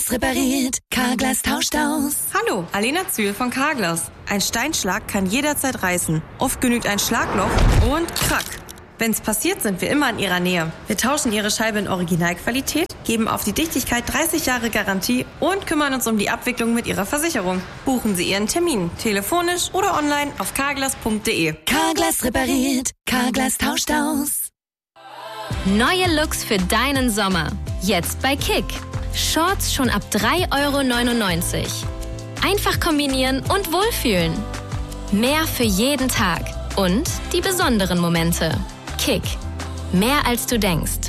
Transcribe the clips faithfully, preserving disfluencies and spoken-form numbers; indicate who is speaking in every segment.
Speaker 1: Carglass repariert, Carglass tauscht aus.
Speaker 2: Hallo, Alena Zühl von Carglass. Ein Steinschlag kann jederzeit reißen. Oft genügt ein Schlagloch und krack. Wenn's passiert, sind wir immer in Ihrer Nähe. Wir tauschen Ihre Scheibe in Originalqualität, geben auf die Dichtigkeit dreißig Jahre Garantie und kümmern uns um die Abwicklung mit Ihrer Versicherung. Buchen Sie Ihren Termin, telefonisch oder online auf carglass punkt de.
Speaker 1: Carglass repariert, Carglass tauscht aus.
Speaker 3: Neue Looks für deinen Sommer. Jetzt bei Kick. Shorts schon ab drei Euro neunundneunzig. Einfach kombinieren und wohlfühlen. Mehr für jeden Tag und die besonderen Momente. Kick. Mehr als du denkst.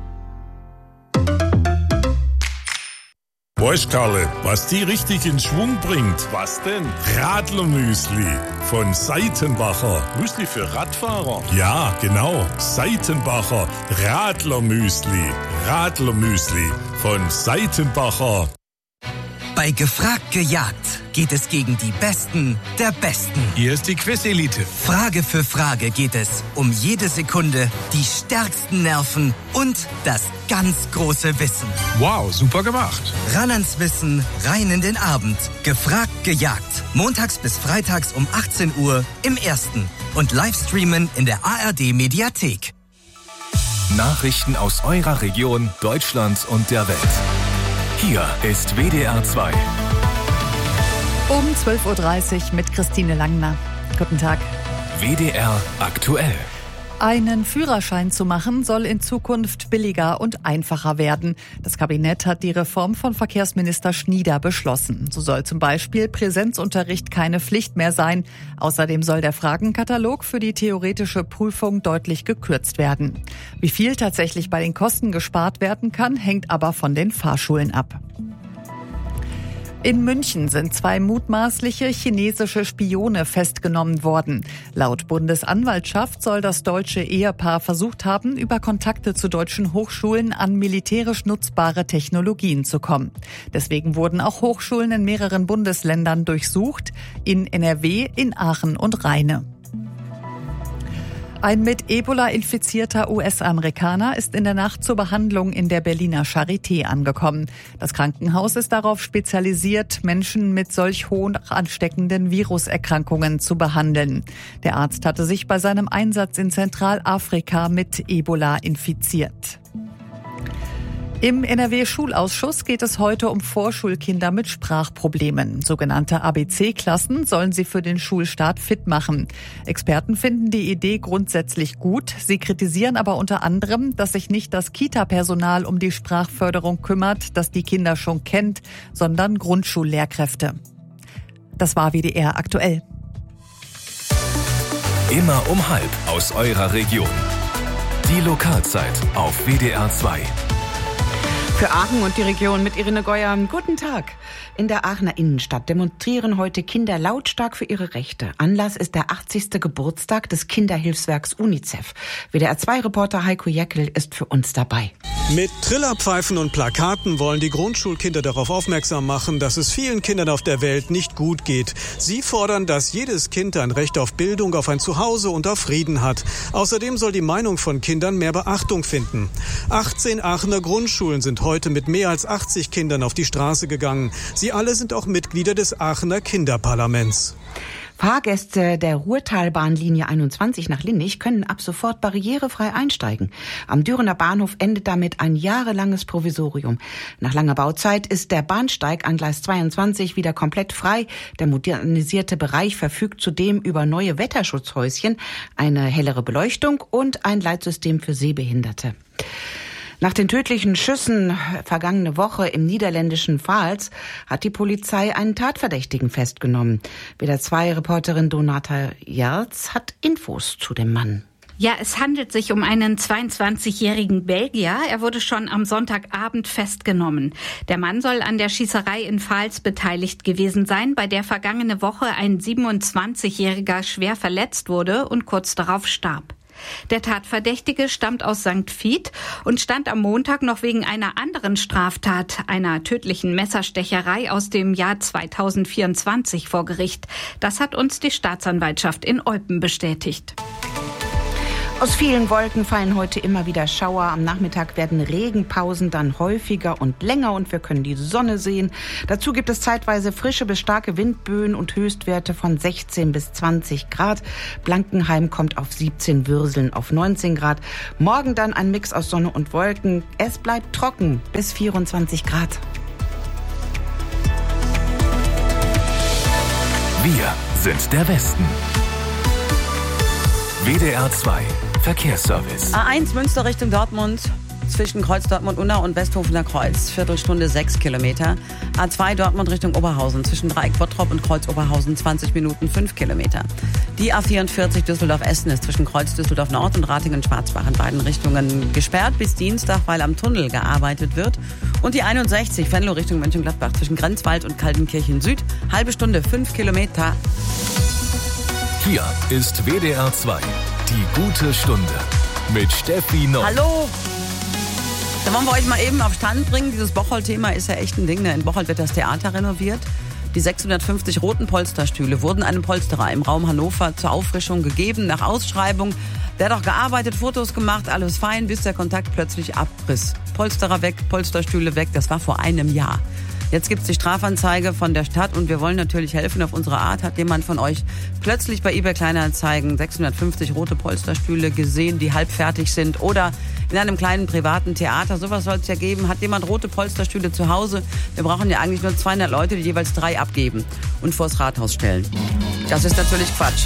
Speaker 4: Weißt Karle, was die richtig in Schwung bringt? Was denn? Radlermüsli von Seitenbacher.
Speaker 5: Müsli für Radfahrer?
Speaker 4: Ja, genau. Seitenbacher Radlermüsli. Radlermüsli von Seitenbacher.
Speaker 6: Bei Gefragt gejagt geht es gegen die Besten der Besten.
Speaker 5: Hier ist die Quiz-Elite.
Speaker 6: Frage für Frage geht es um jede Sekunde, die stärksten Nerven und das ganz große Wissen.
Speaker 5: Wow, super gemacht.
Speaker 6: Ran ans Wissen, rein in den Abend. Gefragt gejagt. Montags bis freitags um achtzehn Uhr im Ersten. Und Livestreamen in der A R D-Mediathek.
Speaker 7: Nachrichten aus eurer Region, Deutschland und der Welt. Hier ist W D R zwei.
Speaker 8: Um zwölf Uhr dreißig mit Christine Langner. Guten Tag.
Speaker 7: W D R aktuell.
Speaker 8: Einen Führerschein zu machen soll in Zukunft billiger und einfacher werden. Das Kabinett hat die Reform von Verkehrsminister Schnieder beschlossen. So soll zum Beispiel Präsenzunterricht keine Pflicht mehr sein. Außerdem soll der Fragenkatalog für die theoretische Prüfung deutlich gekürzt werden. Wie viel tatsächlich bei den Kosten gespart werden kann, hängt aber von den Fahrschulen ab. In München sind zwei mutmaßliche chinesische Spione festgenommen worden. Laut Bundesanwaltschaft soll das deutsche Ehepaar versucht haben, über Kontakte zu deutschen Hochschulen an militärisch nutzbare Technologien zu kommen. Deswegen wurden auch Hochschulen in mehreren Bundesländern durchsucht, in N R W, in Aachen und Rheine. Ein mit Ebola infizierter U S-Amerikaner ist in der Nacht zur Behandlung in der Berliner Charité angekommen. Das Krankenhaus ist darauf spezialisiert, Menschen mit solch hoch ansteckenden Viruserkrankungen zu behandeln. Der Arzt hatte sich bei seinem Einsatz in Zentralafrika mit Ebola infiziert. Im N R W-Schulausschuss geht es heute um Vorschulkinder mit Sprachproblemen. Sogenannte A B C-Klassen sollen sie für den Schulstart fit machen. Experten finden die Idee grundsätzlich gut. Sie kritisieren aber unter anderem, dass sich nicht das Kita-Personal um die Sprachförderung kümmert, das die Kinder schon kennt, sondern Grundschullehrkräfte. Das war W D R aktuell.
Speaker 7: Immer um halb aus eurer Region. Die Lokalzeit auf W D R zwei.
Speaker 9: Für Aachen und die Region mit Irene Geuer. Guten Tag. In der Aachener Innenstadt demonstrieren heute Kinder lautstark für ihre Rechte. Anlass ist der achtzigste Geburtstag des Kinderhilfswerks UNICEF. W D R zwei Reporter Heiko Jeckel ist für uns dabei.
Speaker 10: Mit Trillerpfeifen und Plakaten wollen die Grundschulkinder darauf aufmerksam machen, dass es vielen Kindern auf der Welt nicht gut geht. Sie fordern, dass jedes Kind ein Recht auf Bildung, auf ein Zuhause und auf Frieden hat. Außerdem soll die Meinung von Kindern mehr Beachtung finden. achtzehn Aachener Grundschulen sind heute mit mehr als achtzig Kindern auf die Straße gegangen. Sie alle sind auch Mitglieder des Aachener Kinderparlaments.
Speaker 9: Fahrgäste der Ruhrtalbahnlinie einundzwanzig nach Linnich können ab sofort barrierefrei einsteigen. Am Dürener Bahnhof endet damit ein jahrelanges Provisorium. Nach langer Bauzeit ist der Bahnsteig an Gleis zweiundzwanzig wieder komplett frei. Der modernisierte Bereich verfügt zudem über neue Wetterschutzhäuschen, eine hellere Beleuchtung und ein Leitsystem für Sehbehinderte. Nach den tödlichen Schüssen vergangene Woche im niederländischen Vaals hat die Polizei einen Tatverdächtigen festgenommen. W D R zwei Reporterin Donata Jerz hat Infos zu dem Mann.
Speaker 11: Ja, es handelt sich um einen zweiundzwanzigjährigen Belgier. Er wurde schon am Sonntagabend festgenommen. Der Mann soll an der Schießerei in Vaals beteiligt gewesen sein, bei der vergangene Woche ein siebenundzwanzigjähriger schwer verletzt wurde und kurz darauf starb. Der Tatverdächtige stammt aus Sankt Vith und stand am Montag noch wegen einer anderen Straftat, einer tödlichen Messerstecherei aus dem Jahr zweitausendvierundzwanzig vor Gericht. Das hat uns die Staatsanwaltschaft in Eupen bestätigt.
Speaker 9: Aus vielen Wolken fallen heute immer wieder Schauer. Am Nachmittag werden Regenpausen dann häufiger und länger und wir können die Sonne sehen. Dazu gibt es zeitweise frische bis starke Windböen und Höchstwerte von sechzehn bis zwanzig Grad. Blankenheim kommt auf siebzehn, Würseln auf neunzehn Grad. Morgen dann ein Mix aus Sonne und Wolken. Es bleibt trocken bis vierundzwanzig Grad.
Speaker 7: Wir sind der Westen. W D R zwei Verkehrsservice.
Speaker 12: A eins Münster Richtung Dortmund zwischen Kreuz Dortmund-Unna und Westhofener Kreuz. Viertelstunde sechs Kilometer. A zwei Dortmund Richtung Oberhausen zwischen Dreieck Bottrop und Kreuz Oberhausen zwanzig Minuten fünf Kilometer. Die A vierundvierzig Düsseldorf-Essen ist zwischen Kreuz Düsseldorf-Nord und Ratingen-Schwarzbach in beiden Richtungen gesperrt bis Dienstag, weil am Tunnel gearbeitet wird. Und die einundsechzig Venlo Richtung Mönchengladbach zwischen Grenzwald und Kaltenkirchen Süd. Halbe Stunde fünf Kilometer.
Speaker 7: Hier ist W D R zwei. Die gute Stunde mit Steffi Noll.
Speaker 12: Hallo! Da wollen wir euch mal eben auf Stand bringen. Dieses Bocholt-Thema ist ja echt ein Ding. In Bocholt wird das Theater renoviert. Die sechshundertfünfzig roten Polsterstühle wurden einem Polsterer im Raum Hannover zur Auffrischung gegeben. Nach Ausschreibung, der hat auch gearbeitet, Fotos gemacht, alles fein, bis der Kontakt plötzlich abriss. Polsterer weg, Polsterstühle weg, das war vor einem Jahr. Jetzt gibt es die Strafanzeige von der Stadt und wir wollen natürlich helfen auf unsere Art. Hat jemand von euch plötzlich bei eBay Kleinanzeigen sechshundertfünfzig rote Polsterstühle gesehen, die halb fertig sind oder in einem kleinen privaten Theater? Sowas soll es ja geben. Hat jemand rote Polsterstühle zu Hause? Wir brauchen ja eigentlich nur zweihundert Leute, die jeweils drei abgeben und vors Rathaus stellen. Das ist natürlich Quatsch.